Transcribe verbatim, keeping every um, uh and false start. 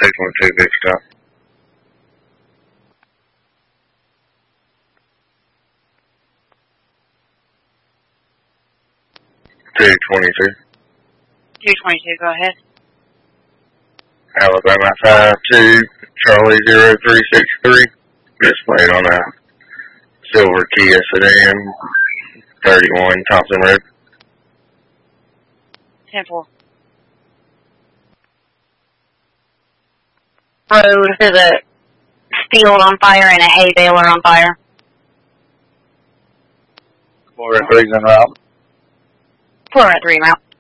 six one two, Big Stop. two twenty-two. two twenty-two, go ahead. Alabama five two, Charlie zero three six three. Displayed on a silver Kia sedan, thirty-one Thompson Road. ten four. Road, there's a field on fire and a hay baler on fire. four oh three's en route. four oh three route.